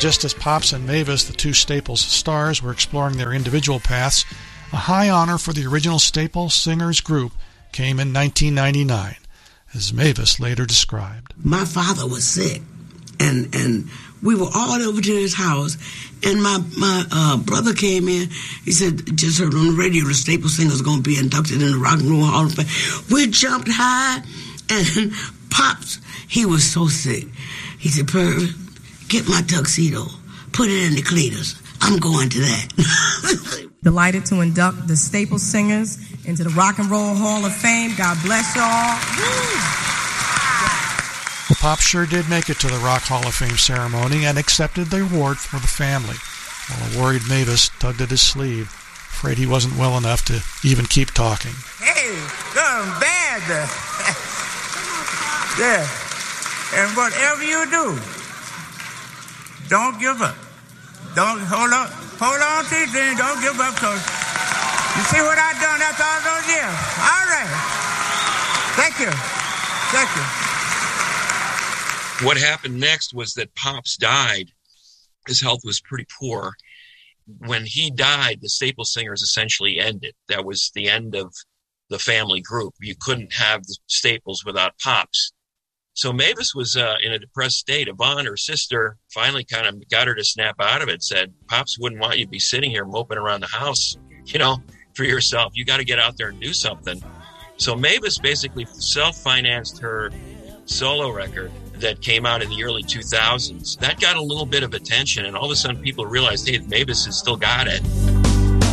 just as Pops and Mavis, the two Staples stars, were exploring their individual paths, a high honor for the original Staples Singers group came in 1999, as Mavis later described. My father was sick, and we were all over to his house, and my brother came in. He said, just heard on the radio, the Staples Singers going to be inducted in the Rock and Roll Hall of Fame. We jumped high, and Pops, he was so sick. He said, Purvis, get my tuxedo, put it in the cleaters. I'm going to that. Delighted to induct the Staples Singers into the Rock and Roll Hall of Fame. God bless y'all. Well, Pop sure did make it to the Rock Hall of Fame ceremony and accepted the award for the family, while a worried Mavis tugged at his sleeve, afraid he wasn't well enough to even keep talking. Hey, going bad. Yeah. And whatever you do, don't give up. Don't hold on to your dream. Don't give up, because you see what I've done after all those years. All right. Thank you. Thank you. What happened next was that Pops died. His health was pretty poor. When he died, the Staples Singers essentially ended. That was the end of the family group. You couldn't have the Staples without Pops. So Mavis was in a depressed state. Yvonne, her sister, finally kind of got her to snap out of it, said, Pops wouldn't want you to be sitting here moping around the house, for yourself. You got to get out there and do something. So Mavis basically self-financed her solo record that came out in the early 2000s. That got a little bit of attention, and all of a sudden people realized, hey, Mavis has still got it.